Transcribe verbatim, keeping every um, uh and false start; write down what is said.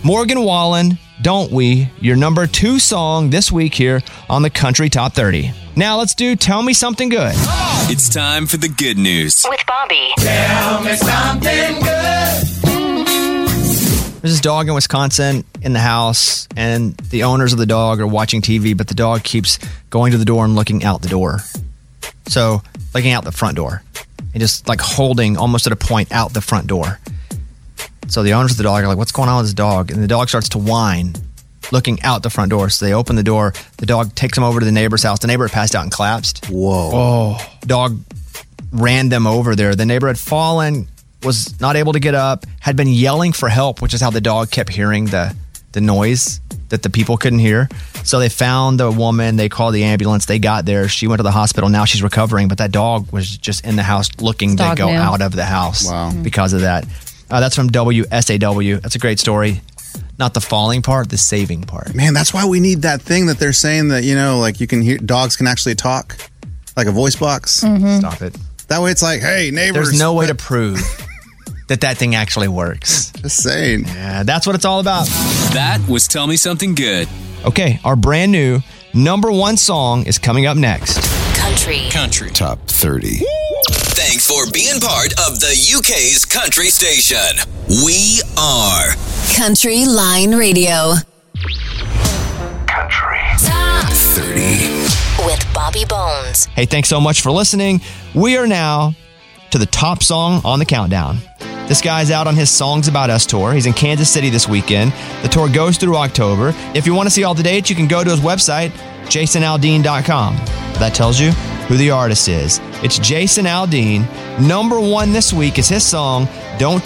Morgan Wallen, Don't We, your number two song this week here on the Country Top thirty. Now let's do Tell Me Something Good. It's time for the good news. With Bobby. Tell me something good. There's this dog in Wisconsin in the house, and the owners of the dog are watching T V, but the dog keeps going to the door and looking out the door. So, looking out the front door. And just like holding almost at a point out the front door. So the owners of the dog are like, what's going on with this dog? And the dog starts to whine, looking out the front door. So they open the door. The dog takes him over to the neighbor's house. The neighbor had passed out and collapsed. Whoa. Oh. Dog ran them over there. The neighbor had fallen, was not able to get up, had been yelling for help, which is how the dog kept hearing the, the noise that the people couldn't hear. So they found the woman. They called the ambulance. They got there. She went to the hospital. Now she's recovering. But that dog was just in the house looking to go knew. out of the house Wow. because of that. Uh, that's from W S A W. That's a great story. Not the falling part, the saving part. Man, that's why we need that thing that they're saying that, you know, like you can hear, dogs can actually talk, like a voice box. Mm-hmm. Stop it. That way it's like, hey, neighbors. There's no way to prove that that thing actually works. Just saying. Yeah, that's what it's all about. That was Tell Me Something Good. Okay, our brand new number one song is coming up next. Country. Country. Top thirty. Thanks for being part of the U K's country station. We are Country Line Radio. Country. Top thirty. with Bobby Bones. Hey, thanks so much for listening. We are now to the top song on the countdown. This guy's out on his Songs About Us tour. He's in Kansas City this weekend. The tour goes through October. If you want to see all the dates, you can go to his website, jason aldean dot com. That tells you who the artist is. It's Jason Aldean. Number one this week is his song, Don't